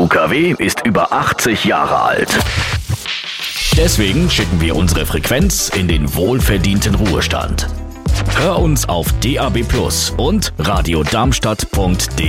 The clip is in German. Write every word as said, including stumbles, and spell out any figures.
U K W ist über achtzig Jahre alt. Deswegen schicken wir unsere Frequenz in den wohlverdienten Ruhestand. Hör uns auf D A B plus und radiodarmstadt punkt de.